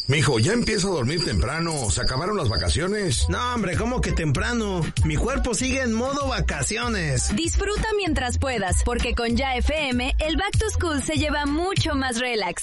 Mijo, ya empieza a dormir temprano. ¿Se acabaron las vacaciones? No, hombre, ¿cómo que temprano? Mi cuerpo sigue en modo vacaciones. Disfruta mientras puedas, porque con Ya FM, el Back to School se lleva mucho más relax.